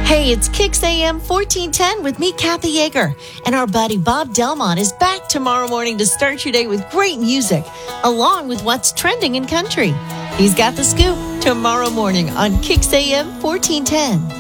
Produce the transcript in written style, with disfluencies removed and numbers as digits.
Hey, it's Kicks AM 1410 with me, Kathy Yeager. And our buddy Bob Delmont is back tomorrow morning to start your day with great music, along with what's trending in country. He's got the scoop tomorrow morning on Kicks AM 1410.